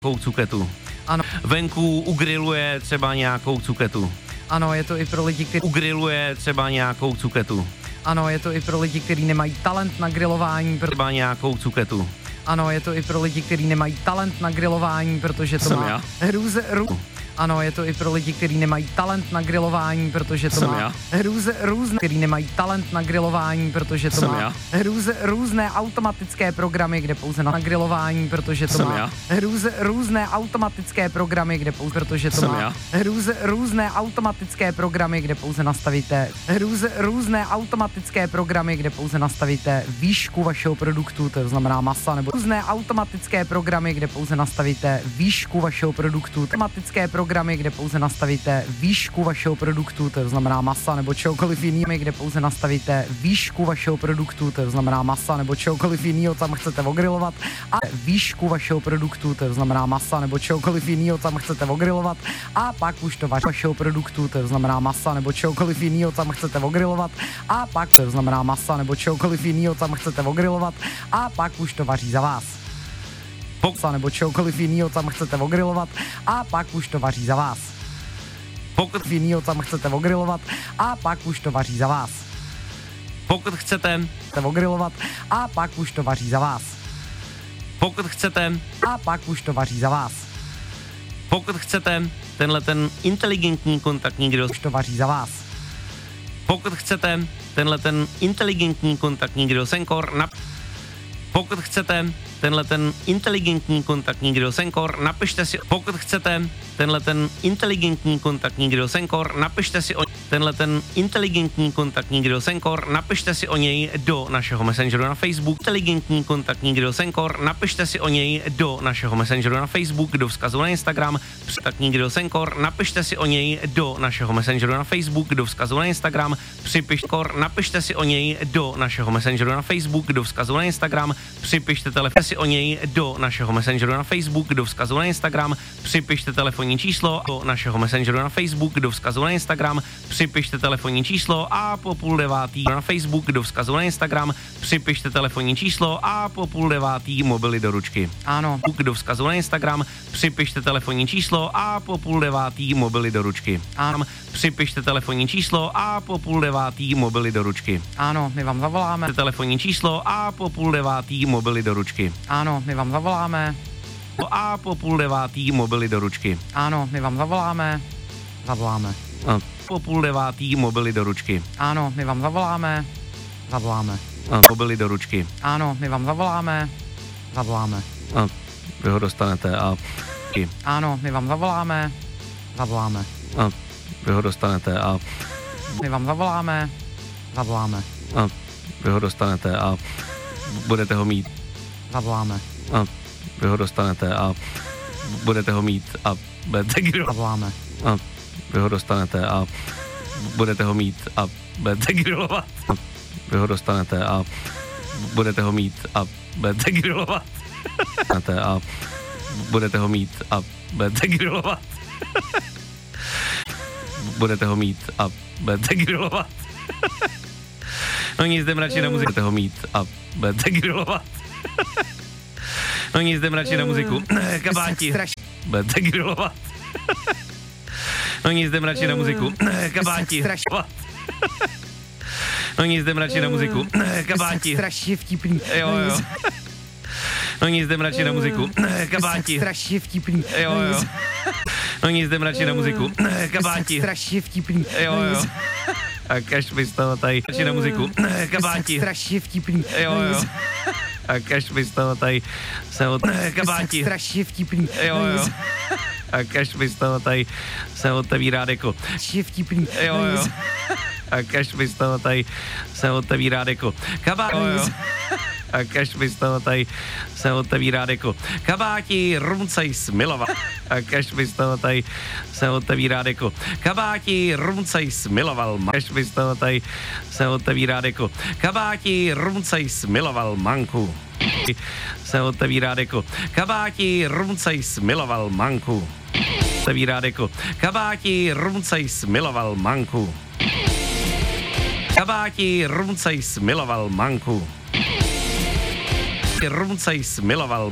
cuketu. Ano. Venku ugriluje třeba nějakou cuketu. Ano, je to i pro lidi, kteří Ugriluje třeba nějakou cuketu. Ano, je to i pro lidi, kteří nemají talent na grilování, Třeba nějakou cuketu. Ano, je to i pro lidi, kteří nemají talent na grilování, protože to Jsem má já. Ano, je to i pro lidi, kteří nemají talent na grilování, protože to Jsem má já. různé, kteří nemají talent na grilování, protože to Jsem má já. různé automatické programy, kde pouze na grilování, protože to Jsem má já. různé automatické programy, kde pouze, protože to Jsem má já. různé automatické programy, kde pouze nastavíte různé automatické programy, kde pouze nastavíte výšku vašeho produktu, to znamená masa, nebo různé automatické programy, kde pouze nastavíte výšku vašeho produktu, automatické programy, kde pouze nastavíte výšku vašeho produktu, to znamená masa nebo čehokoliv jiného, kde pouze nastavíte výšku vašeho produktu, to znamená masa nebo čehokoliv jiného, tam chcete ogrilovat, a výšku vašeho produktu, to znamená masa nebo čehokoliv jiného, tam chcete ogrilovat, a pak už to vašeho produktu, to znamená masa nebo čehokoliv jiného, tam chcete ogrilovat, a pak to znamená masa nebo čehokoliv jiného, tam chcete ogrilovat, a pak už to vaří za vás. Nebo čehokoliv jiného tam chcete ogrilovat, a pak už to vaří za vás. Pokud Jiného tam chcete ogrilovat, a pak už to vaří za vás. chcete, Ogrilovat, a pak už to vaří za vás. pokud chcete, A pak už to vaří za vás. pokud chcete tenhle ten inteligentní kontaktní grill, Už to vaří za vás. pokud chcete tenhle ten inteligentní kontaktní grill Sencor, pokud chcete tenhle ten inteligentní kontaktní grill Sencor, napište si, pokud chcete tenhle ten inteligentní kontaktní grill Sencor, napište si o tenhle ten inteligentní kontaktní grill Sencor, napište si o něj do našeho messengeru na Facebook. Inteligentní kontaktní grill Sencor, napište si o něj do našeho messengeru na Facebook, do vzkazu na Instagram. Kontaktní grill Sencor, napište si o něj do našeho messengeru na Facebook, do vzkazu na Instagram. Napište si o něj do našeho messengeru na Facebook, do vzkazu na Instagram. Připište telefon si o něj do našeho messengeru na Facebook, do vzkazu na Instagram. Připište telefonní číslo do našeho messengeru na Facebook, do vzkazu na Instagram. Připište telefonní číslo a po 8:30 na Facebook, do vzkazu na Instagram. Připište telefonní číslo a po 8:30 mobily do ručky. Ano. Do vzkazu na Instagram. Připište telefonní číslo a po 8:30 mobily do ručky. Ano. Připište telefonní číslo a po 8:30 mobily do ručky. Ano, my vám zavoláme. Telefonní číslo a po 8:30 mobily do ručky. Ano, my vám zavoláme. A po 8:30 mobily do ručky. Ano, my vám zavoláme. Zavoláme. A po 8:30 mobily do ručky. Ano, my vám zavoláme. Zavoláme. A mobily do ručky. Ano, my vám zavoláme. Zavoláme. A vy ho dostanete a Ano, my vám zavoláme. Zavoláme. a vy ho dostanete a My vám zavoláme. Zavoláme. a vy ho dostanete a budete ho mít Zavoláme. a vy ho dostanete a budete ho mít a budete grillovat. Zavoláme. A vy ho dostanete a budete ho mít a budete grillovat. A vy ho dostanete a budete ho mít a budete grillovat. A budete ho mít a budete grillovat. Budete ho mít a budete grillovat. No nic, jdem radši na muziku. Budete ho mít a budete grillovat. No nic, jdem radši na muziku. Kabáti. Budete grillovat. No nic, jdem radši na muziku. Kabáti. No nic, jdem radši na muziku. Kabáti. Strašně vtipný. Jo. No nic, jdem radši na muziku. Kabáti. Strašně vtipný. Jo. No nic, jdem radši na muziku. Kabáti. Strašně vtipný. Jo. A kaž mi z toho tady radši na muziku. Kabáti. Strašně vtipný. Jo. A kaž mi z toho tady se od kabáti. Strašně vtipný. Jo. A kaž mi z toho tady se otevírá deko. Strašně vtipný. Jo. A kaž mi z toho tady se otevírá deko. Kabáti. A kaž mi z toho tady se otevírá deko. Kabáti, rumcej smilovat. A kaž mi z toho tady se otevírá deko. Kabáti, rumcej smiloval. Kaž mi z toho tady se otevírá deko. Kabáti, rumcej smiloval manku. Se otevírá deko. Kabáti, rumcej smiloval manku. Otevírá deko. Kabáti, rumcej smiloval manku. Kabáti, rumcej smiloval manku. Rumcej smiloval